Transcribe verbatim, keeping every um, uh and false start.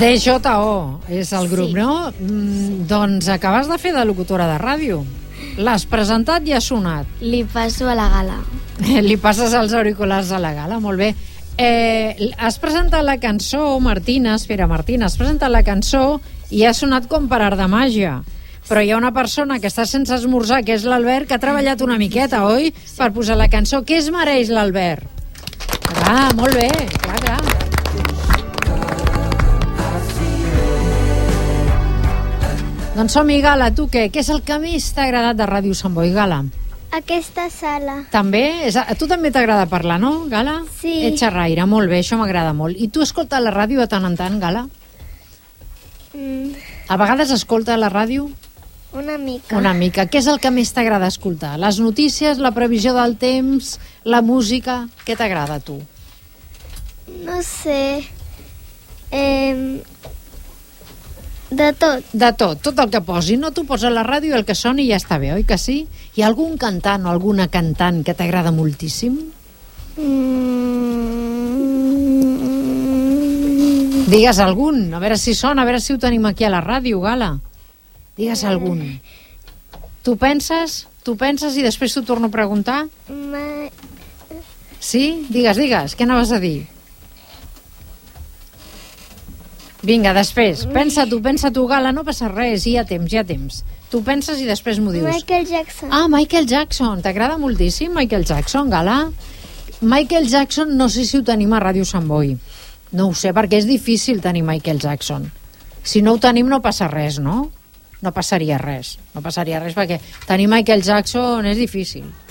D J O és el grup, sí. No? Mm, doncs acabes de fer de locutora de ràdio. L'has presentat i ha sonat. Li passo a la gala. Li passes els auriculars a la gala, molt bé. Eh, has presentat la cançó, Martina, espera, Martina, has presentat la cançó i ha sonat com per art de màgia. Però hi ha una persona que està sense esmorzar, que és l'Albert, que ha treballat una miqueta, oi? Per posar la cançó. Què es mereix l'Albert? Ah, molt bé, clar, clar. Doncs som-hi, Gala, tu què? Què és el que més t'ha agradat de Ràdio Sant Boi, Gala? Aquesta sala. També? És, a tu també t'agrada parlar, no, Gala? Sí. Ets xerraire, molt bé, això m'agrada molt. I tu escoltes la ràdio de tant en tant, Gala? Mm. A vegades escolta la ràdio? Una mica. Una mica. Què és el que més t'agrada escoltar? Les notícies, la previsió del temps, la música? Què t'agrada a tu? No sé. Eh... De tot. De tot, tot el que posi. No, tu poses la ràdio i el que soni ja està bé, oi que sí? Hi ha algun cantant o alguna cantant que t'agrada moltíssim? Mm... Digues algun, a veure si sona, a veure si ho tenim aquí a la ràdio, Gala. Digues algun. Tu penses? Tu penses i després t'ho torno a preguntar? Ma... Sí? Digues, digues. Què anaves a dir? Vinga, després. Pensa tu, pensa tu, Gala, no passa res, hi ha temps, hi ha temps. Tu penses i després m'ho dius. Michael Jackson. Ah, Michael Jackson. T'agrada moltíssim Michael Jackson, Gala? Michael Jackson no sé si ho tenim a Ràdio Sant Boi. No ho sé, perquè és difícil tenir Michael Jackson. Si no ho tenim no passa res, no? No passaria res. No passaria res perquè tenir Michael Jackson és difícil.